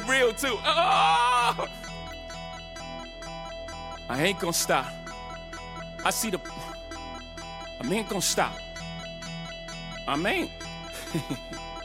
Real too. Oh! I ain't gonna stop. I see the... I ain't gonna stop. I ain't.